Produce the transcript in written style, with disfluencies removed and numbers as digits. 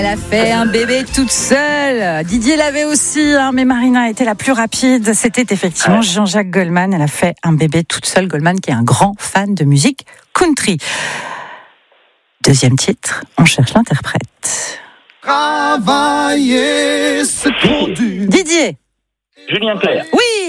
Elle a fait un bébé toute seule. Didier l'avait aussi, mais Marina était la plus rapide. C'était effectivement Jean-Jacques Goldman. Elle a fait un bébé toute seule. Goldman qui est un grand fan de musique country. Deuxième titre, on cherche l'interprète. Travailler, c'est trop dur. Didier. Julien Clerc. Oui,